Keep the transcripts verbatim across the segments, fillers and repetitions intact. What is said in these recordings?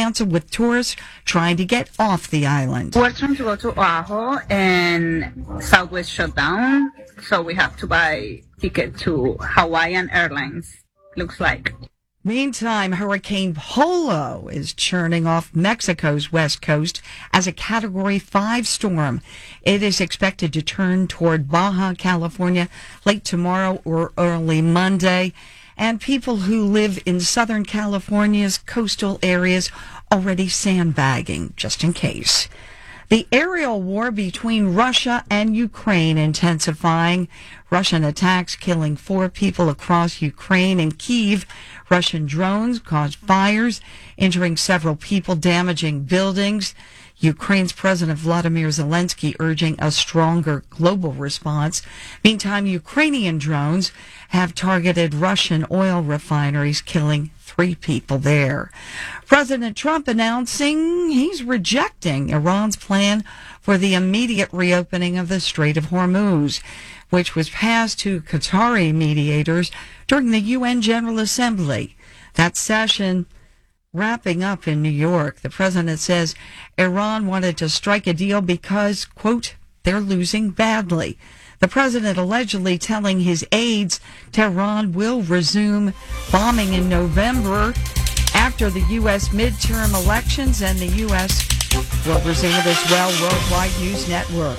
canceled with tourists trying to get off the island. We're trying to go to Oahu and Southwest shut down, so we have to buy ticket to Hawaiian Airlines, looks like. Meantime, Hurricane Polo is churning off Mexico's west coast as a Category five storm. It is expected to turn toward Baja California late tomorrow or early Monday. And people who live in Southern California's coastal areas already sandbagging, just in case. The aerial war between Russia and Ukraine intensifying. Russian attacks killing four people across Ukraine and Kyiv. Russian drones caused fires, injuring several people, damaging buildings. Ukraine's President Vladimir Zelensky urging a stronger global response. Meantime, Ukrainian drones have targeted Russian oil refineries, killing three people there. President Trump announcing he's rejecting Iran's plan for the immediate reopening of the Strait of Hormuz, which was passed to Qatari mediators during the U N General Assembly. That session wrapping up in New York. The president says Iran wanted to strike a deal because, quote, they're losing badly. The president allegedly telling his aides Tehran will resume bombing in November after the U S midterm elections, and the U S will resume it as well. Worldwide News Network.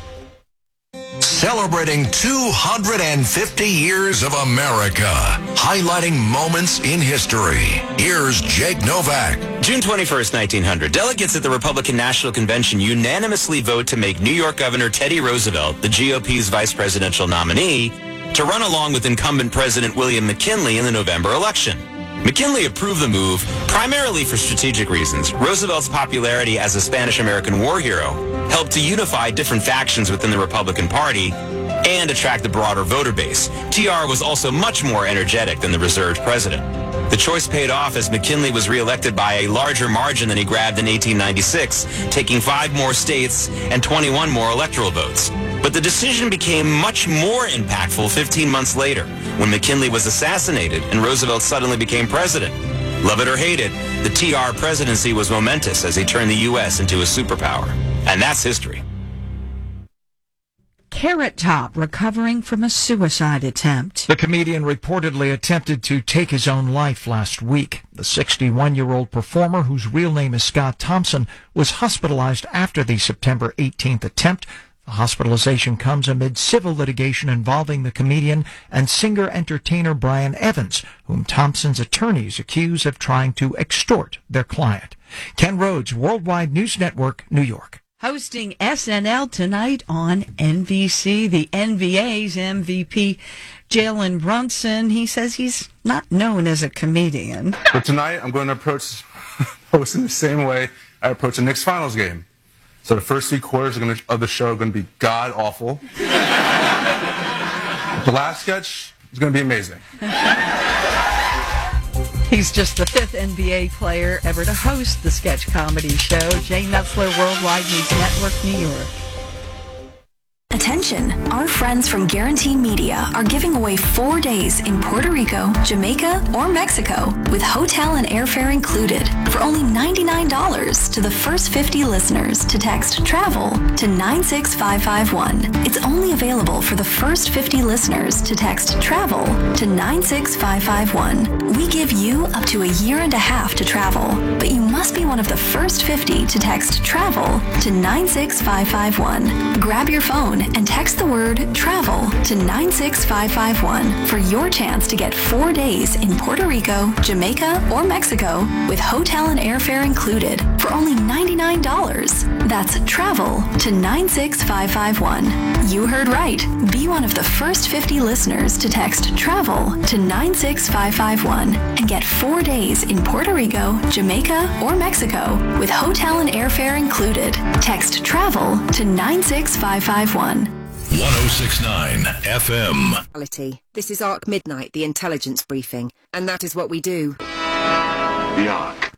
Celebrating two hundred fifty years of America, highlighting moments in history. Here's Jake Novak. June twenty-first, nineteen hundred, delegates at the Republican National Convention unanimously vote to make New York Governor Teddy Roosevelt the G O P's vice presidential nominee to run along with incumbent President William McKinley in the November election. McKinley approved the move primarily for strategic reasons. Roosevelt's popularity as a Spanish-American war hero helped to unify different factions within the Republican Party and attract a broader voter base. T R was also much more energetic than the reserved president. The choice paid off as McKinley was reelected by a larger margin than he grabbed in eighteen ninety-six, taking five more states and twenty-one more electoral votes. But the decision became much more impactful fifteen months later, when McKinley was assassinated and Roosevelt suddenly became president. Love it or hate it, the T R presidency was momentous as he turned the U S into a superpower. And that's history. Carrot Top recovering from a suicide attempt. The comedian reportedly attempted to take his own life last week. The sixty-one-year-old performer, whose real name is Scott Thompson, was hospitalized after the September eighteenth attempt. The hospitalization comes amid civil litigation involving the comedian and singer-entertainer Brian Evans, whom Thompson's attorneys accuse of trying to extort their client. Ken Rhodes, Worldwide News Network, New York. Hosting S N L tonight on N B C, the N B A's M V P, Jalen Brunson. He says he's not known as a comedian. But tonight, I'm going to approach hosting the same way I approach a Knicks finals game. So the first three quarters are gonna, of the show are going to be god-awful. The last sketch is going to be amazing. He's just the fifth N B A player ever to host the sketch comedy show. Jay Nutzler, Worldwide News Network, New York. Attention! Our friends from Guarantee Media are giving away four days in Puerto Rico, Jamaica, or Mexico with hotel and airfare included for only ninety-nine dollars to the first fifty listeners to text TRAVEL to nine six five five one. It's only available for the first fifty listeners to text TRAVEL to nine six five five one. We give you up to a year and a half to travel, but you must be one of the first fifty to text TRAVEL to nine six five five one. Grab your phone and text the word TRAVEL to nine six five five one for your chance to get four days in Puerto Rico, Jamaica, or Mexico with hotel and airfare included for only ninety-nine dollars. That's TRAVEL to nine six five five one. You heard right. Be one of the first fifty listeners to text TRAVEL to nine six five five one and get four days in Puerto Rico, Jamaica, or Mexico with hotel and airfare included. Text TRAVEL to nine six five five one. one oh six point nine F M. This is Arc Midnight, the intelligence briefing, and that is what we do. The Arc.